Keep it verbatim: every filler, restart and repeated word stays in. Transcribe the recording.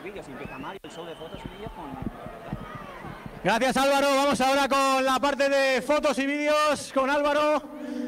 los vídeos. Y empieza Mario, el show de fotos y vídeos con... Gracias, Álvaro. Vamos ahora con la parte de fotos y vídeos con Álvaro.